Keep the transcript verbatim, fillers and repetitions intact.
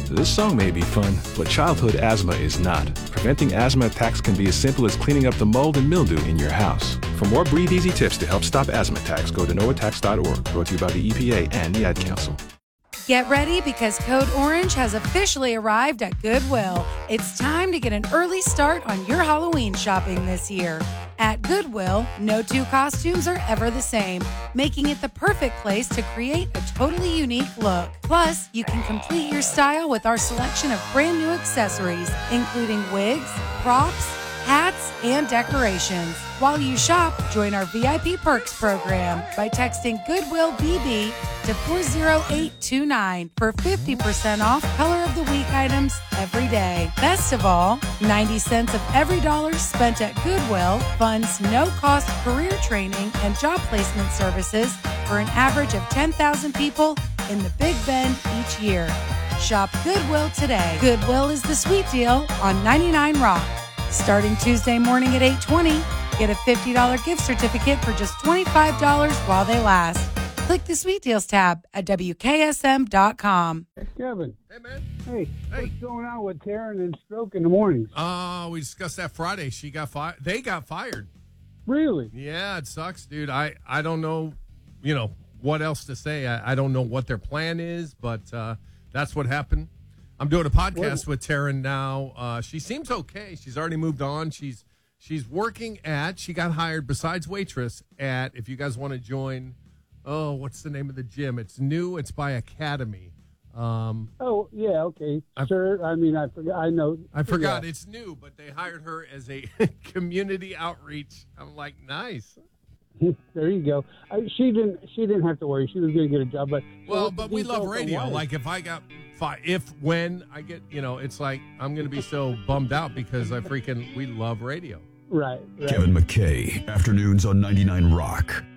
This song may be fun, but childhood asthma is not. Preventing asthma attacks can be as simple as cleaning up the mold and mildew in your house. For more Breathe Easy tips to help stop asthma attacks, go to no attacks dot org. Brought to you by the E P A and the Ad Council. Get ready because Code Orange has officially arrived at Goodwill. It's time to get an early start on your Halloween shopping this year. At Goodwill, no two costumes are ever the same, making it the perfect place to create a totally unique look. Plus, you can complete your style with our selection of brand new accessories, including wigs, props, hats, and decorations. While you shop, join our V I P Perks program by texting Goodwill B B to four zero eight two nine for fifty percent off Color of the Week items every day. Best of all, ninety cents of every dollar spent at Goodwill funds no-cost career training and job placement services for an average of ten thousand people in the Big Bend each year. Shop Goodwill today. Goodwill is the sweet deal on ninety-nine Rock. Starting Tuesday morning at eight twenty, get a fifty dollars gift certificate for just twenty-five dollars while they last. Click the Sweet Deals tab at W K S M dot com. Hey, Kevin. Hey, man. Hey, Hey. what's going on with Taryn and Stroke in the mornings? Oh, we discussed that Friday. She got fired. They got fired. Really? Yeah, it sucks, dude. I, I don't know, you know, what else to say. I, I don't know what their plan is, but uh, that's what happened. I'm doing a podcast What? with Taryn now. Uh, she seems okay. She's already moved on. She's she's working at, she got hired besides waitress at, if you guys want to join, oh, what's the name of the gym? It's new. It's by Academy. Um, Oh, yeah, okay. I- Sure. I mean, I forgot. I know. I forgot Yeah. it's new, but they hired her as a community outreach. I'm like, nice. There you go. I, she didn't. She didn't have to worry. She was going to get a job. But Well, but but we love radio. Why? Like if I got, fi- if when I get, you know, it's like I'm going to be so bummed out because I freaking we love radio. right, right. Kevin McKay, afternoons on ninety-nine Rock.